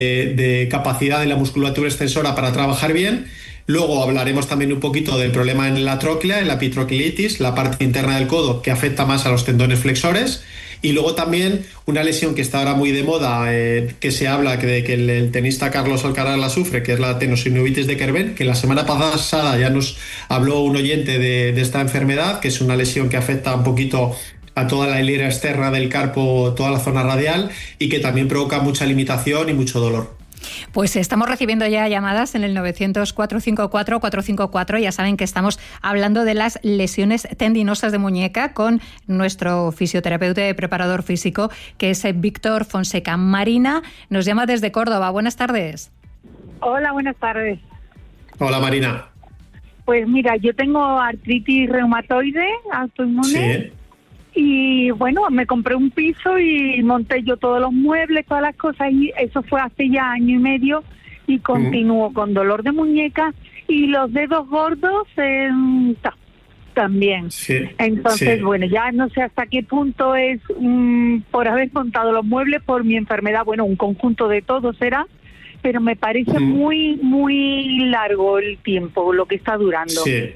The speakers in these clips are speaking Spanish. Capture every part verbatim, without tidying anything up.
de capacidad de la musculatura extensora para trabajar bien. Luego hablaremos también un poquito del problema en la tróclea, en la epitroquilitis, la parte interna del codo que afecta más a los tendones flexores. Y luego también una lesión que está ahora muy de moda, eh, que se habla que de que el, el tenista Carlos Alcaraz la sufre, que es la tenosynovitis de Kerben, que la semana pasada ya nos habló un oyente de, de esta enfermedad, que es una lesión que afecta un poquito a toda la hilera externa del carpo, toda la zona radial, y que también provoca mucha limitación y mucho dolor. Pues estamos recibiendo ya llamadas en el novecientos, cuatrocientos cincuenta y cuatro, cuatrocientos cincuenta y cuatro. Ya saben que estamos hablando de las lesiones tendinosas de muñeca con nuestro fisioterapeuta y preparador físico, que es Víctor Fonseca. Marina nos llama desde Córdoba. Buenas tardes. Hola, buenas tardes. Hola, Marina. Pues mira, yo tengo artritis reumatoide, autoinmune. Sí. Y bueno, me compré un piso y monté yo todos los muebles, todas las cosas, y eso fue hace ya año y medio, y continúo mm. con dolor de muñeca y los dedos gordos eh, ta, también. Sí, Entonces, sí. bueno, ya no sé hasta qué punto es mm, por haber montado los muebles, por mi enfermedad, bueno, un conjunto de todo será, pero me parece mm. muy, muy largo el tiempo, lo que está durando. Sí.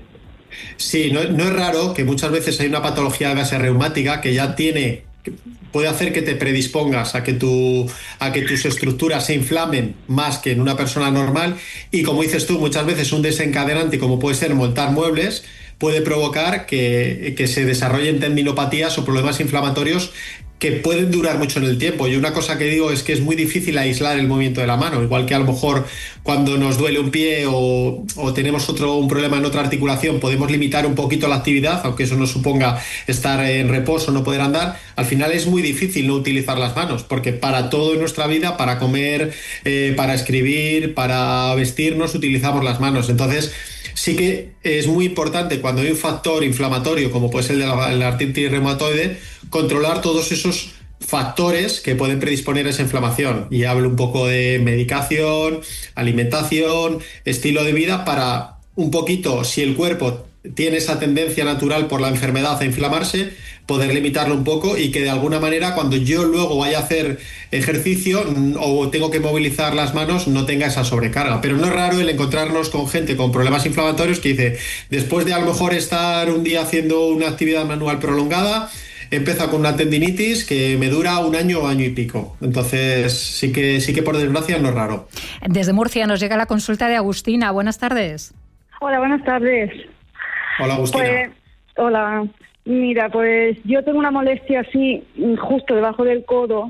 Sí, no, no es raro que muchas veces hay una patología de base reumática que ya tiene, puede hacer que te predispongas a que, tu, a que tus estructuras se inflamen más que en una persona normal, y como dices tú, muchas veces un desencadenante como puede ser montar muebles puede provocar que, que se desarrollen tendinopatías o problemas inflamatorios que pueden durar mucho en el tiempo. Y una cosa que digo es que es muy difícil aislar el movimiento de la mano, igual que a lo mejor cuando nos duele un pie o, o tenemos otro un problema en otra articulación podemos limitar un poquito la actividad, aunque eso no suponga estar en reposo, no poder andar. Al final es muy difícil no utilizar las manos, porque para todo en nuestra vida, para comer, eh, para escribir, para vestirnos, utilizamos las manos. Entonces sí que es muy importante, cuando hay un factor inflamatorio como puede ser el de la, la artritis reumatoide, controlar todos esos factores que pueden predisponer a esa inflamación. Y hablo un poco de medicación, alimentación, estilo de vida, para un poquito, si el cuerpo tiene esa tendencia natural por la enfermedad a inflamarse, poder limitarlo un poco, y que de alguna manera cuando yo luego vaya a hacer ejercicio o tengo que movilizar las manos no tenga esa sobrecarga. Pero no es raro el encontrarnos con gente con problemas inflamatorios que dice, después de a lo mejor estar un día haciendo una actividad manual prolongada, empieza con una tendinitis que me dura un año o año y pico. Entonces sí que, sí que por desgracia no es raro. Desde Murcia nos llega la consulta de Agustina. Buenas tardes. Hola, buenas tardes. Hola, Agustina. Pues, hola. Mira, pues yo tengo una molestia así, justo debajo del codo.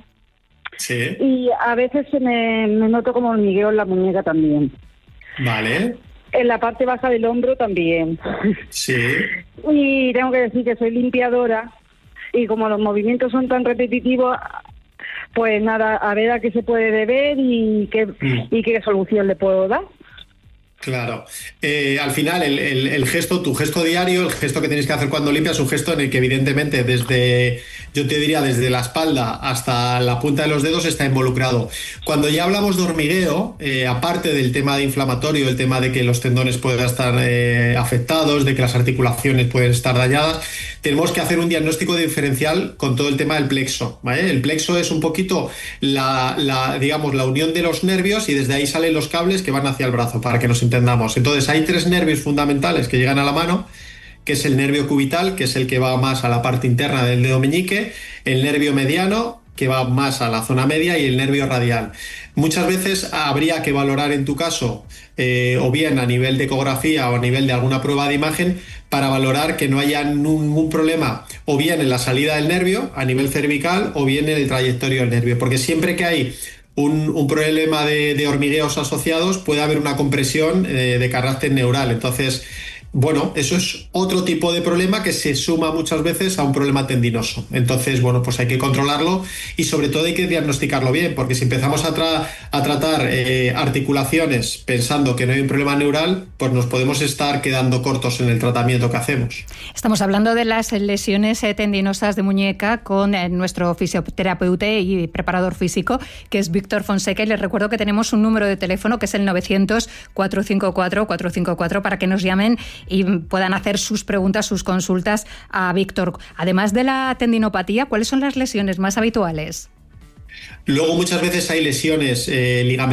Sí. Y a veces se me, me noto como hormigueo en la muñeca también. Vale. En la parte baja del hombro también. Sí. Y tengo que decir que soy limpiadora, y como los movimientos son tan repetitivos, pues nada, a ver a qué se puede deber y qué, mm. y qué solución le puedo dar. Claro. Eh, al final, el, el, el gesto, tu gesto diario, el gesto que tienes que hacer cuando limpias, es un gesto en el que evidentemente desde, yo te diría, desde la espalda hasta la punta de los dedos está involucrado. Cuando ya hablamos de hormigueo, eh, aparte del tema de inflamatorio, el tema de que los tendones puedan estar eh, afectados, de que las articulaciones pueden estar dañadas, tenemos que hacer un diagnóstico diferencial con todo el tema del plexo, ¿vale? El plexo es un poquito la, la, digamos, la unión de los nervios, y desde ahí salen los cables que van hacia el brazo, para que nos entendamos. Entonces hay tres nervios fundamentales que llegan a la mano, que es el nervio cubital, que es el que va más a la parte interna del dedo meñique, el nervio mediano, que va más a la zona media, y el nervio radial. Muchas veces habría que valorar en tu caso, eh, o bien a nivel de ecografía o a nivel de alguna prueba de imagen, para valorar que no haya ningún problema, o bien en la salida del nervio a nivel cervical, o bien en el trayectorio del nervio, porque siempre que hay Un, un problema de, de hormigueos asociados puede haber una compresión eh, de carácter neural. Entonces, bueno, eso es otro tipo de problema que se suma muchas veces a un problema tendinoso. Entonces, bueno, pues hay que controlarlo, y sobre todo hay que diagnosticarlo bien, porque si empezamos a, tra- a tratar eh, articulaciones pensando que no hay un problema neural, pues nos podemos estar quedando cortos en el tratamiento que hacemos. Estamos hablando de las lesiones eh, tendinosas de muñeca con eh, nuestro fisioterapeuta y preparador físico, que es Víctor Fonseca, y les recuerdo que tenemos un número de teléfono que es el novecientos, cuatrocientos cincuenta y cuatro, cuatrocientos cincuenta y cuatro para que nos llamen y puedan hacer sus preguntas, sus consultas a Víctor. Además de la tendinopatía, ¿cuáles son las lesiones más habituales? Luego muchas veces hay lesiones eh, ligamentarias